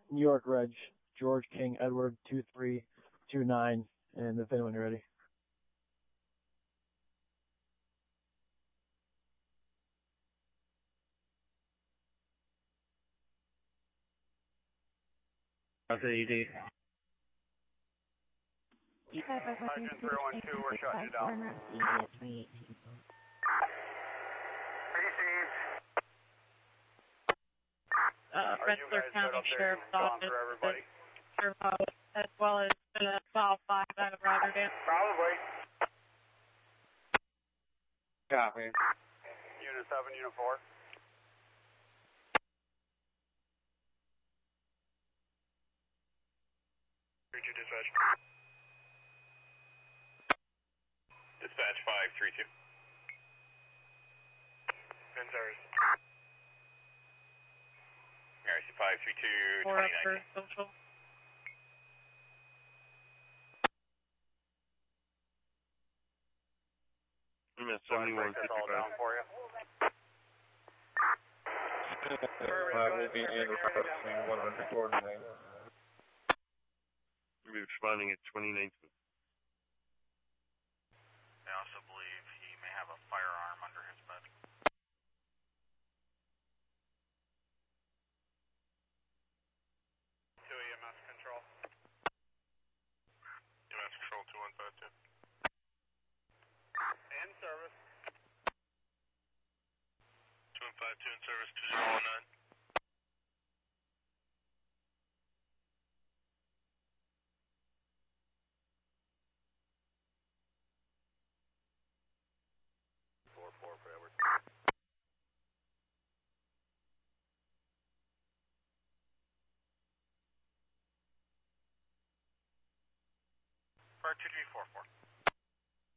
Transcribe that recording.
New York Reg, George King Edward 2329, and if anyone ready. How's the ED? Sergeant 312, we're shutting you down. Rensselaer County Sheriff's Office, as well as File 5 out of Rotterdam. Probably. Copy. Unit 7, Unit 4. Read your dispatch. Dispatch 532. Penzers. Garrison 532, 4 up for 29. social. Break this all down for you. Will be in referencing 100 coordinate. We'll be responding at 29th. I also believe he may have a firearm under his bed. 2 EMS control. EMS control 2152. In service. 2152 in service 2019. Forever. Part 2G44.